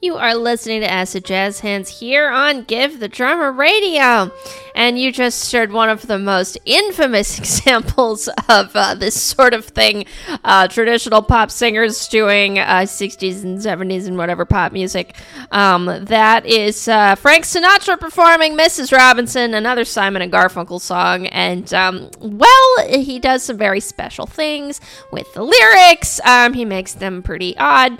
You are listening to Acid Jazz Hands here on Give the Drummer Radio. And you just heard one of the most infamous examples of this sort of thing. Traditional pop singers doing 60s and 70s and whatever pop music. That is Frank Sinatra performing Mrs. Robinson, another Simon and Garfunkel song. And, well, he does some very special things with the lyrics. He makes them pretty odd.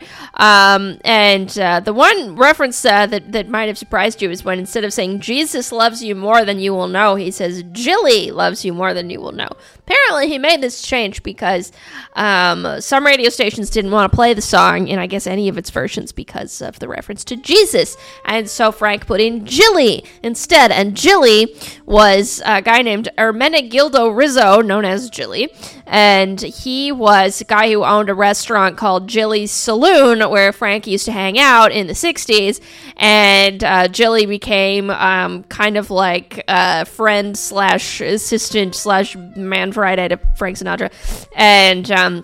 The one reference that might have surprised you is when instead of saying Jesus loves you more than you will know, he says Jilly loves you more than you will know. Apparently he made this change because some radio stations didn't want to play the song in, I guess, any of its versions because of the reference to Jesus. And so Frank put in Jilly instead. And Jilly was a guy named Ermenegildo Rizzo, known as Jilly. And he was a guy who owned a restaurant called Jilly's Saloon, where Frank used to hang out in the 60s. And Jilly became kind of like a friend slash assistant slash man variety to Frank Sinatra. And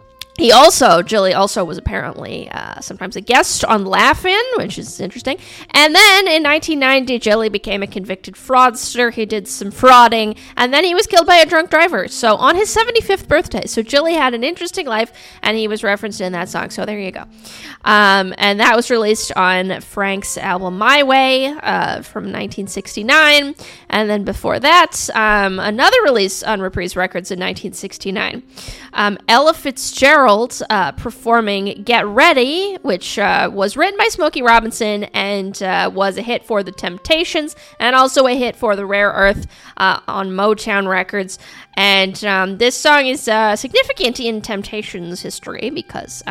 Jilly also was apparently sometimes a guest on Laugh-In, which is interesting. And then in 1990, Jilly became a convicted fraudster. He did some frauding, and then he was killed by a drunk driver. So on his 75th birthday. So Jilly had an interesting life, and he was referenced in that song. So there you go. And that was released on Frank's album My Way from 1969. And then before that, another release on Reprise Records in 1969. Ella Fitzgerald performing Get Ready, which was written by Smokey Robinson and was a hit for the Temptations and also a hit for the Rare Earth on Motown Records. And this song is significant in Temptations history because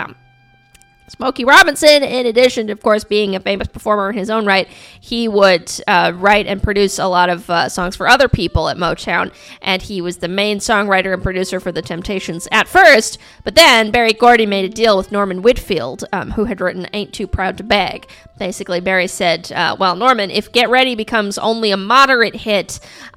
Smokey Robinson, in addition to, of course, being a famous performer in his own right, he would write and produce a lot of songs for other people at Motown, and he was the main songwriter and producer for the Temptations at first, but then Berry Gordy made a deal with Norman Whitfield, who had written Ain't Too Proud to Beg. Basically, Berry said, well, Norman, if Get Ready becomes only a moderate hit,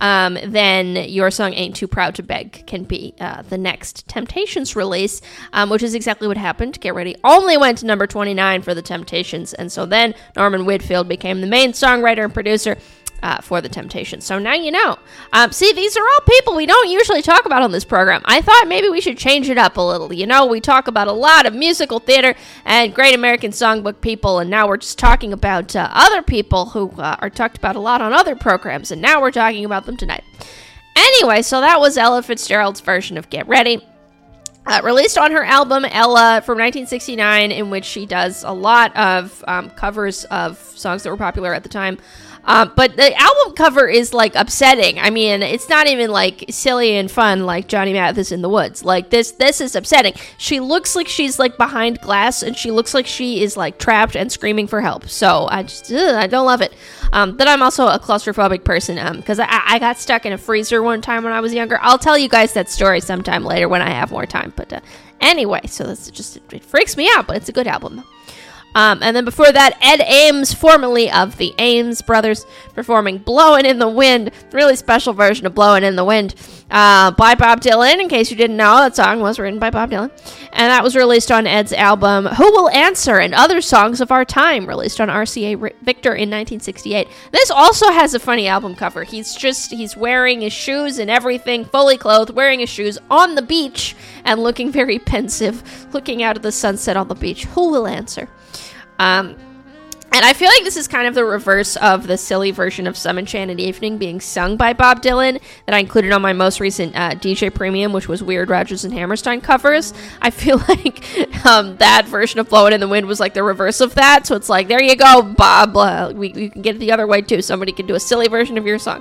then your song Ain't Too Proud to Beg can be the next Temptations release, which is exactly what happened. Get Ready only went to number 29 for the Temptations, and so then Norman Whitfield became the main songwriter and producer for the Temptations. So now you know. See, these are all people we don't usually talk about on this program. I thought maybe we should change it up a little. You know, we talk about a lot of musical theater and Great American Songbook people, and now we're just talking about other people who are talked about a lot on other programs, and now we're talking about them tonight. Anyway, so that was Ella Fitzgerald's version of Get Ready. Released on her album Ella from 1969, in which she does a lot of covers of songs that were popular at the time. But the album cover is, like, upsetting. I mean, it's not even, like, silly and fun like Johnny Mathis in the Woods. Like, this is upsetting. She looks like she's, like, behind glass, and she looks like she is, like, trapped and screaming for help. So, I don't love it. But I'm also a claustrophobic person, because I got stuck in a freezer one time when I was younger. I'll tell you guys that story sometime later when I have more time. But anyway, so that's just, it freaks me out, but it's a good album, though. And then before that, Ed Ames, formerly of the Ames Brothers, performing Blowin' in the Wind, really special version of Blowin' in the Wind, by Bob Dylan. In case you didn't know, that song was written by Bob Dylan. And that was released on Ed's album Who Will Answer and Other Songs of Our Time, released on RCA Victor in 1968. This also has a funny album cover. He's wearing his shoes and everything, fully clothed, wearing his shoes on the beach and looking very pensive, looking out at the sunset on the beach. Who will answer? And I feel like this is kind of the reverse of the silly version of Some Enchanted Evening being sung by Bob Dylan that I included on my most recent DJ Premium, which was Weird Rodgers and Hammerstein covers. I feel like that version of Blowin' in the Wind was like the reverse of that. So it's like, there you go, Bob. We can get it the other way, too. Somebody can do a silly version of your song.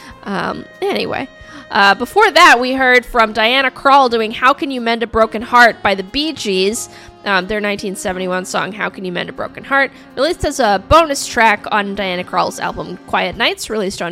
Anyway. Before that, we heard from Diana Krall doing How Can You Mend a Broken Heart by the Bee Gees, their 1971 song How Can You Mend a Broken Heart, released as a bonus track on Diana Krall's album Quiet Nights, released on